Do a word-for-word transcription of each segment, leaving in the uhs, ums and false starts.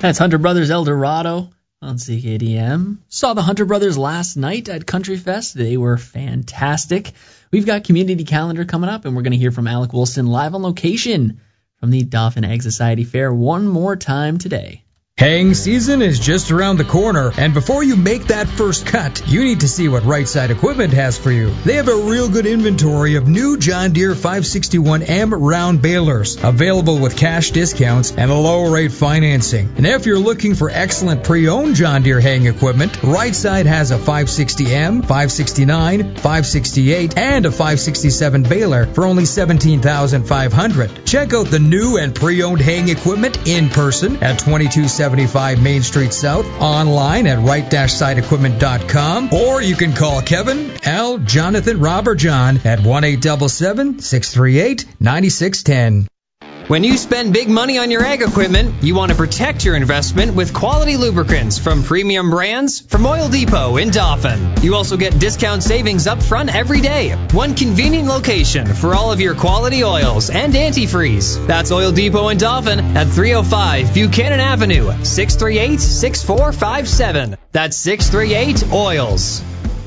That's Hunter Brothers El Dorado on C K D M. Saw the Hunter Brothers last night at Country Fest. They were fantastic. We've got community calendar coming up, and we're going to hear from Alec Wilson live on location from the Dauphin Egg Society Fair one more time today. Haying season is just around the corner, and before you make that first cut, you need to see what Right Side Equipment has for you. They have a real good inventory of new John Deere five sixty-one M round balers, available with cash discounts and a low rate financing. And if you're looking for excellent pre-owned John Deere haying equipment, Right Side has a five sixty M, five sixty-nine, five sixty-eight, and a five sixty-seven baler for only seventeen thousand five hundred dollars. Check out the new and pre-owned haying equipment in person at twenty-two seventy-five Main Street South, online at right side equipment dot com, or you can call Kevin, Al, Jonathan, Rob, or John at one eight seven seven, six three eight, nine six one zero. When you spend big money on your ag equipment, you want to protect your investment with quality lubricants from premium brands from Oil Depot in Dauphin. You also get discount savings up front every day. One convenient location for all of your quality oils and antifreeze. That's Oil Depot in Dauphin at three oh five Buchanan Avenue, six three eight, six four five seven. That's six three eight oils.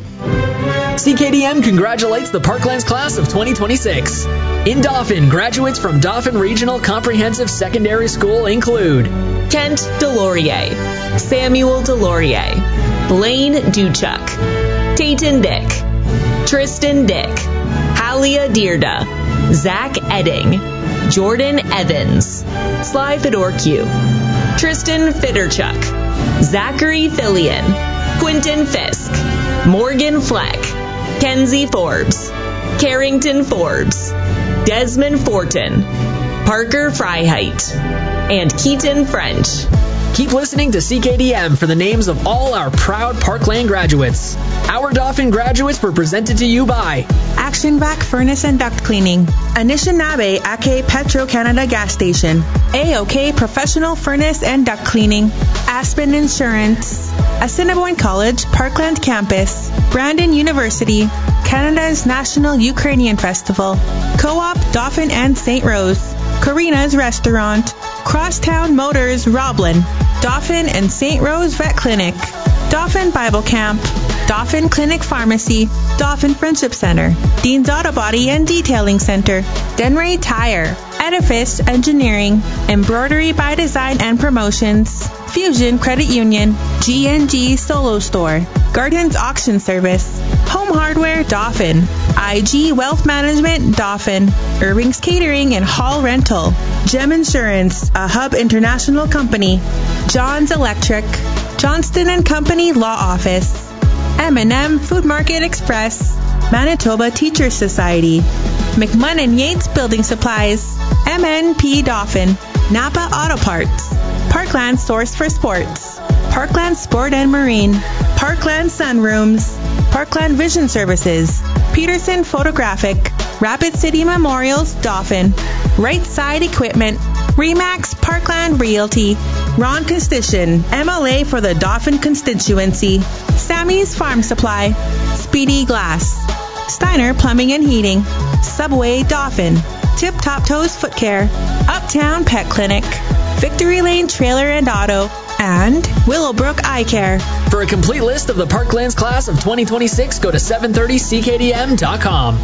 C K D M congratulates the Parklands class of twenty twenty-six. In Dauphin, graduates from Dauphin Regional Comprehensive Secondary School include Kent Delorier, Samuel Delorier, Blaine Duchuk, Tayton Dick, Tristan Dick, Halia Dearda, Zach Edding, Jordan Evans, Sly Fedorque, Tristan Fitterchuck, Zachary Fillion, Quinton Fisk, Morgan Fleck, Kenzie Forbes, Carrington Forbes, Desmond Fortin, Parker Freiheit, and Keaton French. Keep listening to C K D M for the names of all our proud Parkland graduates. Our Dauphin graduates were presented to you by Action Vac Furnace and Duct Cleaning, Anishinaabe Ake Petro-Canada Gas Station, A O K Professional Furnace and Duct Cleaning, Aspen Insurance, Assiniboine College Parkland Campus, Brandon University, Canada's National Ukrainian Festival, Co-op Dauphin and Saint Rose, Karina's Restaurant, Crosstown Motors Roblin, Dauphin and Saint Rose Vet Clinic, Dauphin Bible Camp, Dauphin Clinic Pharmacy, Dauphin Friendship Center, Dean's Auto Body and Detailing Center, Denray Tire, Edifice Engineering, Embroidery by Design and Promotions, Fusion Credit Union, G and G Solo Store, Gardens Auction Service, Home Hardware Dauphin, I G Wealth Management Dauphin, Irving's Catering and Hall Rental, Gem Insurance, a Hub International Company, John's Electric, Johnston and Company Law Office, M and M Food Market Express, Manitoba Teachers Society, McMunn Yates Building Supplies, M N P Dauphin, Napa Auto Parts, Parkland Source for Sports, Parkland Sport and Marine, Parkland Sunrooms, Parkland Vision Services, Peterson Photographic, Rapid City Memorials Dauphin, Right Side Equipment, Remax Parkland Realty, Ron Constition, M L A for the Dauphin constituency, Sammy's Farm Supply, Speedy Glass, Steiner Plumbing and Heating, Subway Dauphin, Tip Top Toes Foot Care, Uptown Pet Clinic, Victory Lane Trailer and Auto, and Willowbrook Eye Care. For a complete list of the Parklands class of twenty twenty-six, go to seven thirty C K D M dot com.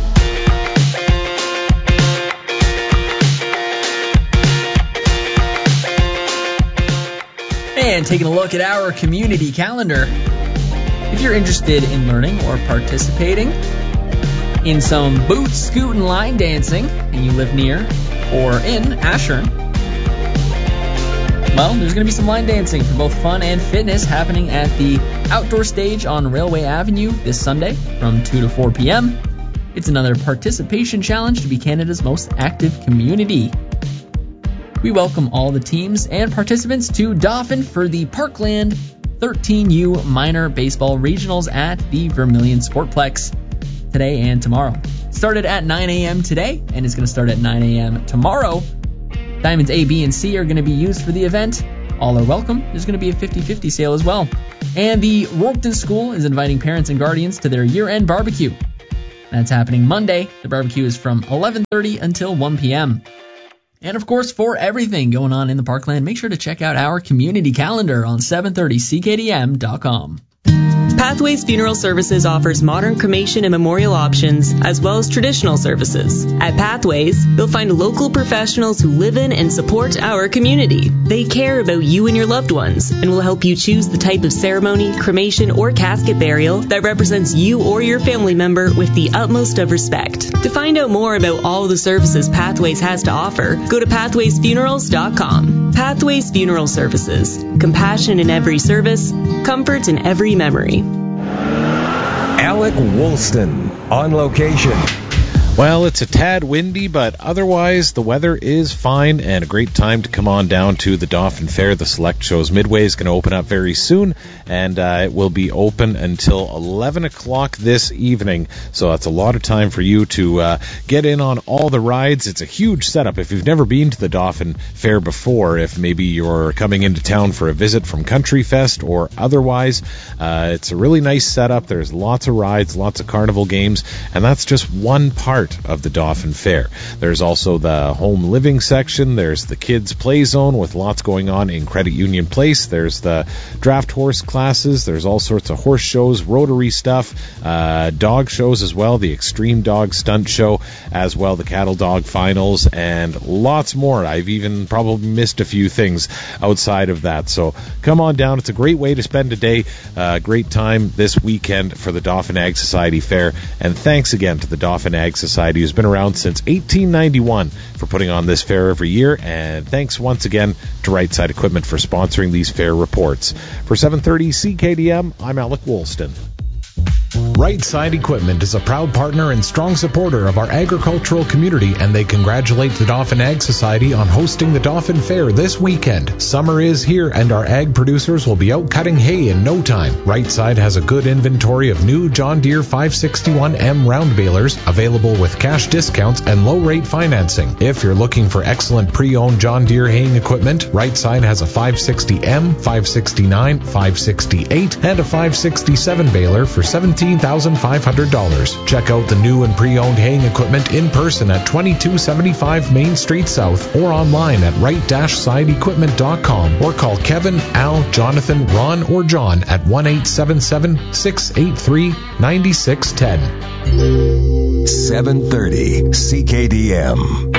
And taking a look at our community calendar. If you're interested in learning or participating in some boot, scoot, and line dancing, and you live near or in Ashern, well, there's going to be some line dancing for both fun and fitness happening at the outdoor stage on Railway Avenue this Sunday from two to four p.m. It's another participation challenge to be Canada's most active community. We welcome all the teams and participants to Dauphin for the Parkland thirteen U Minor Baseball Regionals at the Vermilion Sportplex today and tomorrow. Started at nine a.m. today and is going to start at nine a.m. tomorrow. Diamonds A, B, and C are going to be used for the event. All are welcome. There's going to be a fifty-fifty sale as well. And the Rourketon School is inviting parents and guardians to their year-end barbecue. That's happening Monday. The barbecue is from eleven thirty until one p.m. And of course, for everything going on in the Parkland, make sure to check out our community calendar on seven thirty C K D M dot com. Pathways Funeral Services offers modern cremation and memorial options, as well as traditional services. At Pathways, you'll find local professionals who live in and support our community. They care about you and your loved ones, and will help you choose the type of ceremony, cremation, or casket burial that represents you or your family member with the utmost of respect. To find out more about all the services Pathways has to offer, go to pathways funerals dot com. Pathways Funeral Services. Compassion in every service, comfort in every memory. Alec Woolston on location. Well, it's a tad windy, but otherwise the weather is fine and a great time to come on down to the Dauphin Fair. The Select Shows Midway is going to open up very soon, and uh, it will be open until eleven o'clock this evening. So that's a lot of time for you to uh, get in on all the rides. It's a huge setup. If you've never been to the Dauphin Fair before, if maybe you're coming into town for a visit from Country Fest or otherwise, uh, it's a really nice setup. There's lots of rides, lots of carnival games, and that's just one part of the Dauphin Fair. There's also the home living section. There's the kids play zone with lots going on in Credit Union Place. There's the draft horse classes. There's all sorts of horse shows, rotary stuff, uh, dog shows as well, the Extreme Dog Stunt Show, as well the Cattle Dog Finals, and lots more. I've even probably missed a few things outside of that. So come on down. It's a great way to spend a day, uh, great time this weekend for the Dauphin Ag Society Fair. And thanks again to the Dauphin Ag Society, who's been around since eighteen ninety-one, for putting on this fair every year. And thanks once again to Right Side Equipment for sponsoring these fair reports. For seven thirty C K D M, I'm Alec Woolston. Right Side Equipment is a proud partner and strong supporter of our agricultural community, and they congratulate the Dauphin Ag Society on hosting the Dauphin Fair this weekend. Summer is here, and our ag producers will be out cutting hay in no time. Right Side has a good inventory of new John Deere five sixty-one M round balers available with cash discounts and low-rate financing. If you're looking for excellent pre-owned John Deere haying equipment, Right Side has a five sixty M, five sixty-nine, five sixty-eight, and a five sixty-seven baler for seventeen thousand five hundred dollars. Check out the new and pre-owned haying equipment in person at twenty-two seventy-five Main Street South or online at right side equipment dot com, or call Kevin, Al, Jonathan, Ron, or John at one eight seven seven, six eight three, nine six one zero. seven thirty C K D M.